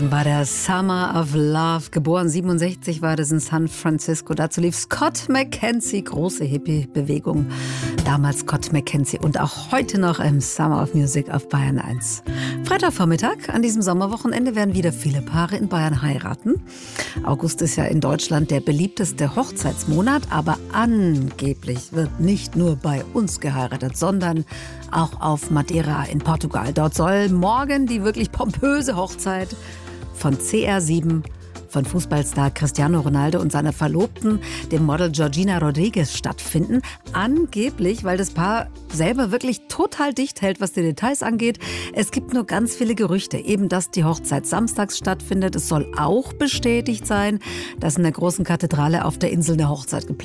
War der Summer of Love. Geboren 67 war das in San Francisco. Dazu lief Scott McKenzie, große Hippie-Bewegung. Damals Scott McKenzie und auch heute noch im Summer of Music auf Bayern 1. Freitagvormittag an diesem Sommerwochenende werden wieder viele Paare in Bayern heiraten. August ist ja in Deutschland der beliebteste Hochzeitsmonat, aber angeblich wird nicht nur bei uns geheiratet, sondern auch auf Madeira in Portugal. Dort soll morgen die wirklich pompöse Hochzeit von CR7, von Fußballstar Cristiano Ronaldo und seiner Verlobten, dem Model Georgina Rodriguez, stattfinden. Angeblich, weil das Paar selber wirklich total dicht hält, was die Details angeht. Es gibt nur ganz viele Gerüchte, eben dass die Hochzeit samstags stattfindet. Es soll auch bestätigt sein, dass in der großen Kathedrale auf der Insel eine Hochzeit geplant